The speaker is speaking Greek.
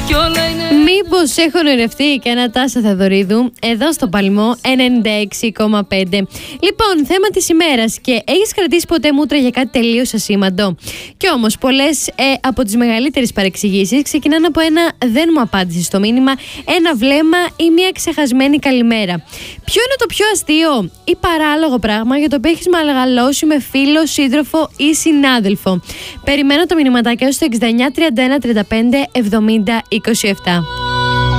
Μήπως έχω ονειρευτεί και ένα Τάσο Θεοδωρίδου εδώ στο Παλμό 96,5. Λοιπόν, θέμα της ημέρας. Και έχεις κρατήσει ποτέ μούτρα για κάτι τελείως ασήμαντο? Και όμως πολλές από τις μεγαλύτερες παρεξηγήσεις ξεκινάνε από ένα δεν μου απάντησε στο μήνυμα, ένα βλέμμα ή μια ξεχασμένη καλημέρα. Ποιο είναι το πιο αστείο ή παράλογο πράγμα για το οποίο έχεις μαλαγαλώσει με φίλο, σύντροφο ή συνάδελφο? Περιμένω το μηνυματάκι στο 69 31 35 70 27.